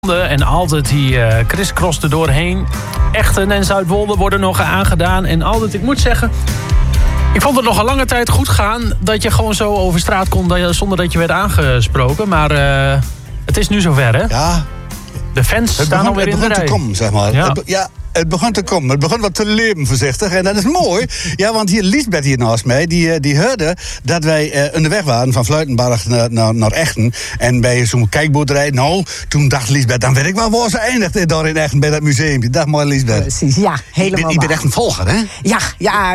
En altijd die crisscross er doorheen. Echten en Zuidwolde worden nog aangedaan. En altijd, ik moet zeggen, ik vond het nog een lange tijd goed gaan dat je gewoon zo over straat kon zonder dat je werd aangesproken. Maar het is nu zover, hè? Ja. De fans staan alweer in de rij. Het begon te komen, zeg maar. Ja. Het begon te komen. Het begon wat te leven, voorzichtig. En dat is mooi. Ja, want hier Liesbeth hier naast mij, die hoorde dat wij onderweg waren van Fluitenbarg naar Echten. En bij zo'n kijkboerderij, toen dacht Liesbeth, dan weet ik wel waar ze eindigt daar in Echten bij dat museum. Dag mooi, Liesbeth. Precies, ja, helemaal. Je bent echt een volger, hè? Ja.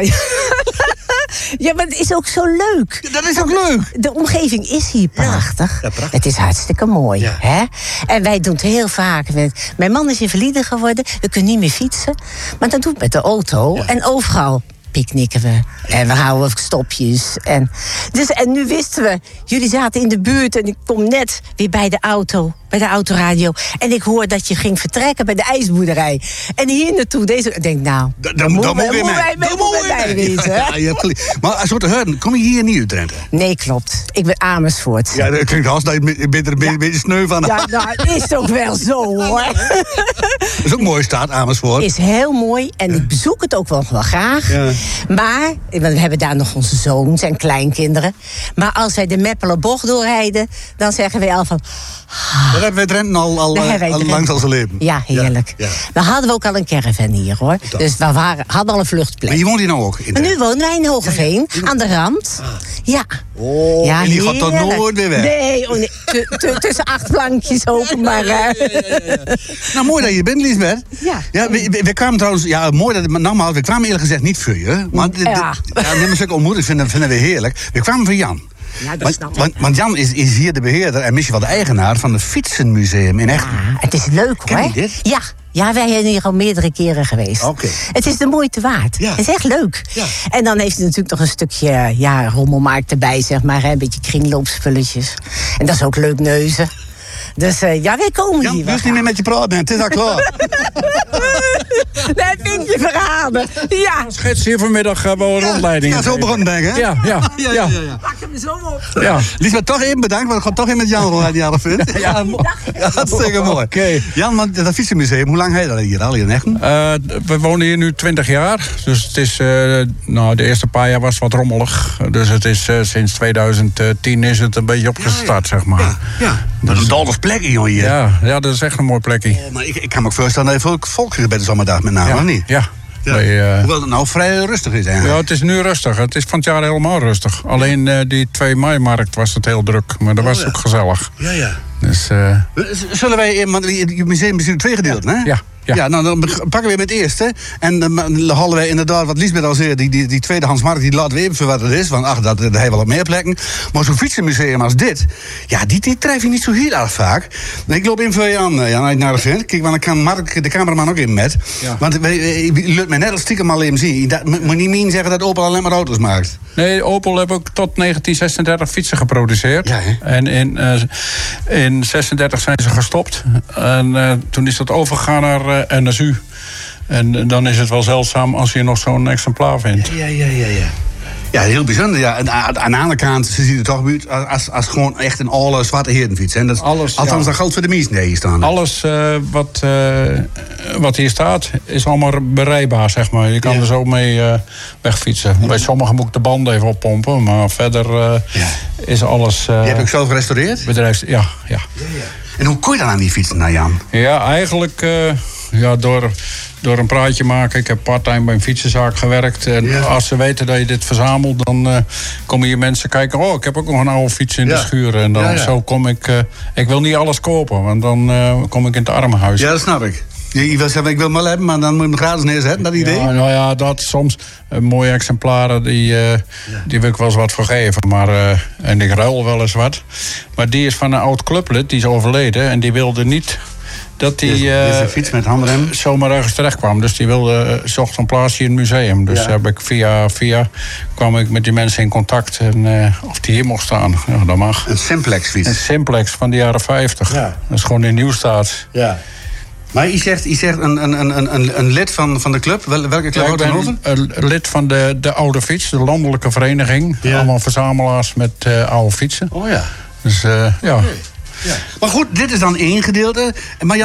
Ja, maar het is ook zo leuk. Ja, dat is ook leuk. De omgeving is hier prachtig. Ja, prachtig. Het is hartstikke mooi. Ja. Hè? En wij doen het heel vaak. Mijn man is invalide geworden. We kunnen niet meer fietsen. Maar dat doen we met de auto. Ja. En overal picknicken we. En we houden stopjes. En nu wisten we, jullie zaten in de buurt. En ik kom net weer bij de auto. Bij de autoradio. En ik hoor dat je ging vertrekken bij de ijsboerderij. En hier naartoe. Ik denk, nou, daar moeten wij bij wezen. Ja, maar als we te horen, kom je hier niet uit Drenthe? Nee, klopt. Ik ben Amersfoort. Ja, dat klinkt als dat je bent er een beetje sneu van. Ja, nou, het is ook wel zo, hoor. Dat is ook een mooie stad, Amersfoort. Is heel mooi. En ik bezoek het ook wel graag. Ja. Maar, we hebben daar nog onze zoons en kleinkinderen. Maar als wij de Meppelenbocht doorrijden, dan zeggen wij al van... Dat hebben wij Drenthe al langs al zijn leven. Ja, heerlijk. Ja. Dan hadden we ook al een caravan hier, hoor. Dat. Dus we hadden al een vluchtplek. Maar je woont hier nou ook? Maar nu wonen wij in Hogeveen, aan de rand. Ja. Oh, ja, en die gaat dan nooit weer weg? Nee, tussen 8 plankjes open, maar... Nou, mooi dat je bent, Liesbeth. Ja. We kwamen trouwens... Ja, mooi dat... Nogmaals, we kwamen eerlijk gezegd niet voor je. Maar neem zulke ontmoeting vinden we heerlijk. We kwamen van Jan. Ja, dat snap ik. Want Jan is hier de beheerder en misschien wel de eigenaar van het Fietsenmuseum in Echten. Ja, het is leuk, hoor. Ken je dit? Ja, wij zijn hier al meerdere keren geweest. Okay. Het is de moeite waard. Ja. Het is echt leuk. Ja. En dan heeft het natuurlijk nog een stukje rommelmarkt erbij, zeg maar. Een beetje kringloopspulletjes. En dat is ook leuk neuzen. Dus wij komen Jan, hier. Jan, niet meer met je praten, het is al klaar. Nee, vind je verraden. Ja. Schets hier vanmiddag wel rondleiding. Ja, zo begon denk ik, hè? Ja. Pak hem zo op. Ja. Liesbeth, toch even bedankt, want ik ga toch in met Jan rond die alle vindt. Ja, dat is zeker mooi. Okay. Jan, maar dat fietsenmuseum, hoe lang heb je dat hier al in Echten? We wonen hier nu 20 jaar. Dus het is, de eerste paar jaar was het wat rommelig. Dus het is sinds 2010 is het een beetje opgestart, zeg maar. Ja. Dat is een dalders plekje, jongen, hier. Ja, dat is echt een mooi plekje. Oh, maar ik kan me ook voorstellen dat je veel volk bij de zomerdag met name, of niet? Ja. Hoewel het nou vrij rustig is eigenlijk. Ja, het is nu rustig. Het is van het jaar helemaal rustig. Alleen die 2 mei-markt was het heel druk. Maar dat was ook gezellig. Ja. Dus, zullen wij, want je museum is in 2 gedeelten, hè? Ja, nou dan pakken we met het eerste. En dan halen wij inderdaad, wat Liesbeth al zei, die tweedehandsmarkt, die laten we even voor wat het is. Want dat heeft wel op meer plekken. Maar zo'n fietsenmuseum als dit, ja, die tref je niet zo heel erg vaak. Ik loop in voor je aan, Jan, als je naar de vindt. Kijk, want dan kan Mark, de cameraman, ook in met. Ja. Want je lukt mij net al stiekem al even zien. Dat moet niet meer zeggen dat Opel alleen maar auto's maakt. Nee, Opel heeft ook tot 1936 fietsen geproduceerd. Ja, en in 36 zijn ze gestopt. En toen is dat overgegaan naar NSU. En dan is het wel zeldzaam als je nog zo'n exemplaar vindt. Ja. Ja, heel bijzonder. Ja. En aan de andere kant, ze zien het toch uit als gewoon echt een alle zwarte herenfiets. En dat, althans, dat geldt voor de meesten die hier staan. Alles wat hier staat, is allemaal bereikbaar, zeg maar. Je kan er zo mee wegfietsen. Bij sommigen moet ik de banden even oppompen, maar verder is alles... Je hebt ook zelf gerestaureerd? Ja. En hoe kon je dan aan die fietsen, nou, Jan? Ja, eigenlijk door een praatje maken. Ik heb parttime bij een fietsenzaak gewerkt. En als ze weten dat je dit verzamelt, dan komen hier mensen kijken. Oh, ik heb ook nog een oude fiets in de schuur. En dan zo kom ik... ik wil niet alles kopen, want dan kom ik in het armenhuis. Ja, dat snap ik. Je wil zeggen, ik wil hem wel hebben, maar dan moet je hem gratis neerzetten, dat idee? Ja, nou ja, dat soms mooie exemplaren, die wil ik wel eens wat voor geven. Maar, en ik ruil wel eens wat. Maar die is van een oud clublid, die is overleden. En die wilde niet dat die een fiets met handrem zomaar ergens terecht kwam. Dus die zocht een plaatsje in het museum. Dus heb ik via kwam ik met die mensen in contact. En of die hier mocht staan. Ja, dat mag. Een Simplex fiets. Een Simplex van de jaren 50. Ja. Dat is gewoon in Nieuwstaat. Ja. Maar je zegt een lid van de club. Welke club houdt dan over? Een lid van de Oude Fiets, de landelijke vereniging. Ja. Allemaal verzamelaars met oude fietsen. Oh ja. Dus ja. Ja. Maar goed, dit is dan één gedeelte. Maar ja,